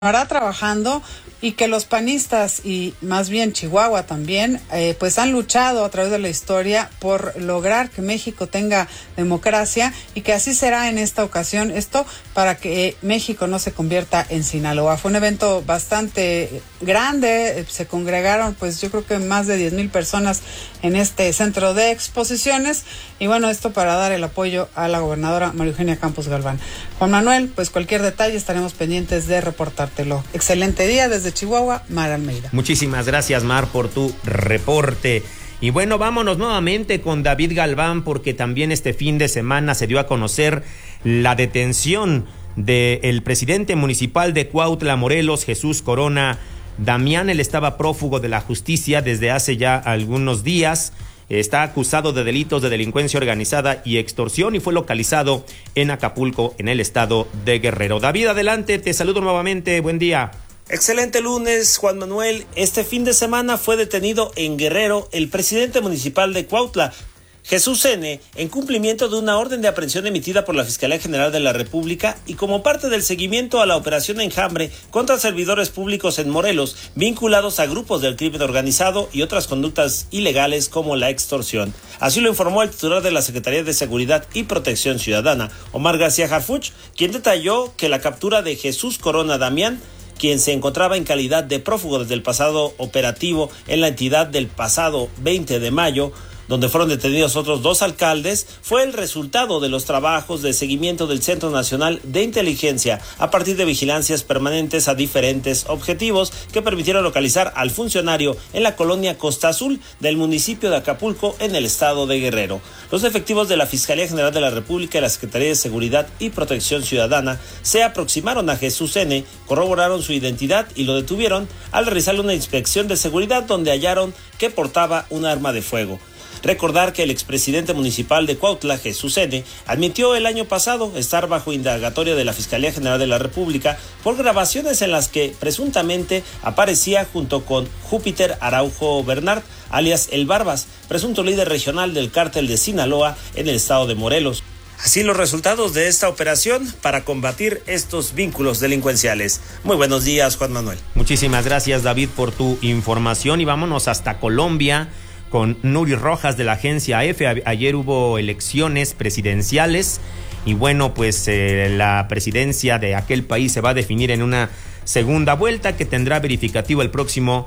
continuará trabajando y que los panistas y más bien Chihuahua también pues han luchado a través de la historia por lograr que México tenga democracia y que así será en esta ocasión, esto para que México no se convierta en Sinaloa. Fue un evento bastante grande, se congregaron pues yo creo que más de 10,000 personas en este centro de exposiciones y bueno, esto para dar el apoyo a la gobernadora María Eugenia Campos Galván. Juan Manuel, pues cualquier detalle estaremos pendientes de reportártelo. Excelente día desde Chihuahua, Mar Almeida. Muchísimas gracias, Mar, por tu reporte. Y bueno, vámonos nuevamente con David Galván, porque también este fin de semana se dio a conocer la detención del presidente municipal de Cuautla, Morelos, Jesús Corona Damián. Él estaba prófugo de la justicia desde hace ya algunos días. Está acusado de delitos de delincuencia organizada y extorsión y fue localizado en Acapulco, en el estado de Guerrero. David, adelante, te saludo nuevamente, buen día. Excelente lunes, Juan Manuel. Este fin de semana fue detenido en Guerrero el presidente municipal de Cuautla, Jesús N., en cumplimiento de una orden de aprehensión emitida por la Fiscalía General de la República y como parte del seguimiento a la operación Enjambre contra servidores públicos en Morelos vinculados a grupos del crimen organizado y otras conductas ilegales como la extorsión. Así lo informó el titular de la Secretaría de Seguridad y Protección Ciudadana, Omar García Harfuch, quien detalló que la captura de Jesús Corona Damián, quien se encontraba en calidad de prófugo desde el pasado operativo en la entidad del pasado 20 de mayo, donde fueron detenidos otros 2 alcaldes, fue el resultado de los trabajos de seguimiento del Centro Nacional de Inteligencia a partir de vigilancias permanentes a diferentes objetivos que permitieron localizar al funcionario en la colonia Costa Azul del municipio de Acapulco en el estado de Guerrero. Los efectivos de la Fiscalía General de la República y la Secretaría de Seguridad y Protección Ciudadana se aproximaron a Jesús N., corroboraron su identidad y lo detuvieron al realizarle una inspección de seguridad donde hallaron que portaba un arma de fuego. Recordar que el expresidente municipal de Cuautla, Jesús N., admitió el año pasado estar bajo indagatoria de la Fiscalía General de la República por grabaciones en las que presuntamente aparecía junto con Júpiter Araujo Bernard, alias El Barbas, presunto líder regional del cártel de Sinaloa en el estado de Morelos. Así los resultados de esta operación para combatir estos vínculos delincuenciales. Muy buenos días, Juan Manuel. Muchísimas gracias, David, por tu información y vámonos hasta Colombia con Nuri Rojas de la agencia EFE. Ayer hubo elecciones presidenciales y bueno, pues la presidencia de aquel país se va a definir en una segunda vuelta que tendrá verificativo el próximo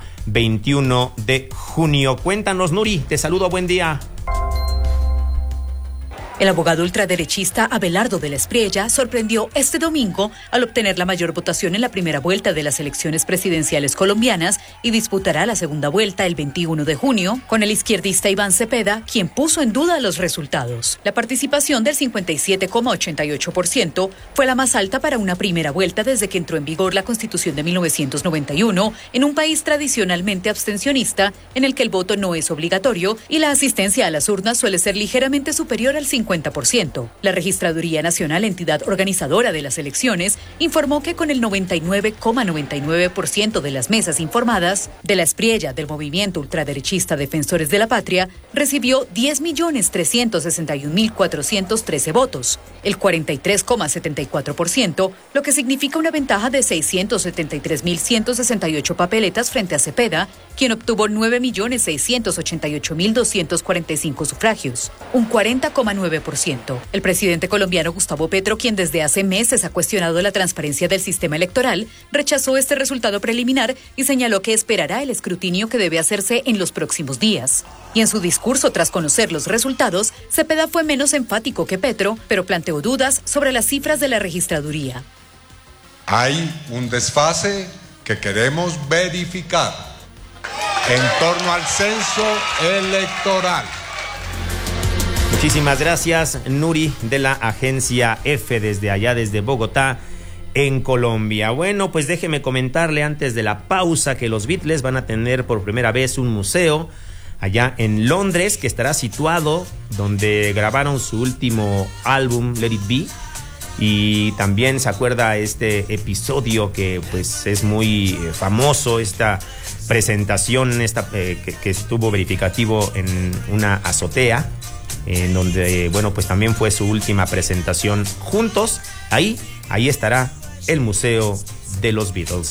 21 de junio. Cuéntanos, Nuri, te saludo, buen día. El abogado ultraderechista Abelardo de la Espriella sorprendió este domingo al obtener la mayor votación en la primera vuelta de las elecciones presidenciales colombianas y disputará la segunda vuelta el 21 de junio con el izquierdista Iván Cepeda, quien puso en duda los resultados. La participación del 57,88% fue la más alta para una primera vuelta desde que entró en vigor la Constitución de 1991 en un país tradicionalmente abstencionista en el que el voto no es obligatorio y la asistencia a las urnas suele ser ligeramente superior al 50%. La Registraduría Nacional, entidad organizadora de las elecciones, informó que con el 99,99% de las mesas informadas, de la Espriella del movimiento ultraderechista Defensores de la Patria recibió 10.361.413 votos, el 43,74%, lo que significa una ventaja de 673.168 papeletas frente a Cepeda, quien obtuvo 9.688.245 sufragios, un 40,9%. El presidente colombiano Gustavo Petro, quien desde hace meses ha cuestionado la transparencia del sistema electoral, rechazó este resultado preliminar y señaló que esperará el escrutinio que debe hacerse en los próximos días. Y en su discurso tras conocer los resultados, Cepeda fue menos enfático que Petro, pero planteó dudas sobre las cifras de la registraduría. Hay un desfase que queremos verificar en torno al censo electoral. Muchísimas gracias, Nuri, de la agencia EFE, desde allá, desde Bogotá, en Colombia. Bueno, pues déjeme comentarle antes de la pausa que los Beatles van a tener por primera vez un museo allá en Londres, que estará situado donde grabaron su último álbum, Let It Be. Y también se acuerda este episodio que pues es muy famoso, esta presentación que estuvo verificativo en una azotea, en donde, bueno, pues también fue su última presentación juntos. Ahí estará el Museo de los Beatles.